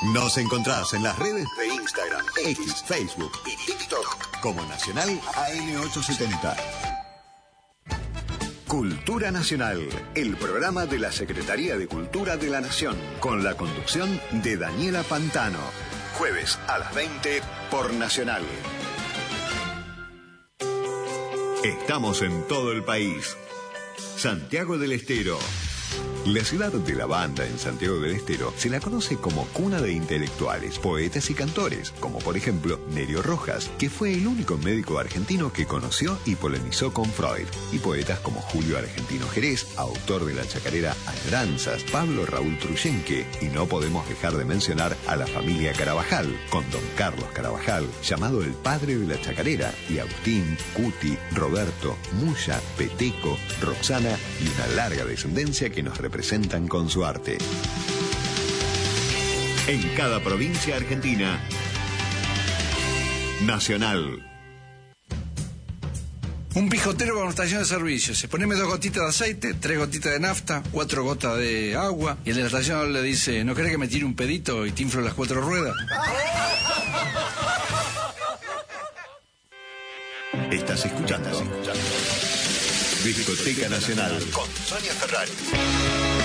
Nos encontrás en las redes de Instagram, X, Facebook y TikTok como Nacional AM870. Cultura Nacional, el programa de la Secretaría de Cultura de la Nación, con la conducción de Daniela Pantano. Jueves a las 20 por Nacional. Estamos en todo el país. Santiago del Estero. La ciudad de la banda en Santiago del Estero se la conoce como cuna de intelectuales, poetas y cantores, como por ejemplo Nerio Rojas, que fue el único médico argentino que conoció y polemizó con Freud, y poetas como Julio Argentino Jerez, autor de la chacarera Añoranzas, Pablo Raúl Truyenque, y no podemos dejar de mencionar a la familia Carabajal, con don Carlos Carabajal, llamado el padre de la chacarera, y Agustín, Cuti, Roberto, Muya, Peteco, Roxana y una larga descendencia que nos representan con su arte. En cada provincia argentina, Nacional. Un pijotero va a una estación de servicio. Se poneme 2 gotitas de aceite, 3 gotitas de nafta, 4 gotas de agua. Y el de la estación le dice, ¿no querés que me tire un pedito y te inflo las 4 ruedas? Estás escuchando Discoteca Nacional con Sonia Ferrari.